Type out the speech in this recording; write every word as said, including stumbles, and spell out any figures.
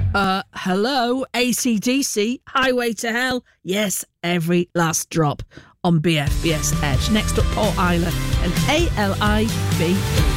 Uh, hello, A C D C, Highway to Hell. Yes, every last drop on B F B S Edge. Next up, Paul Eiler and A L I B E.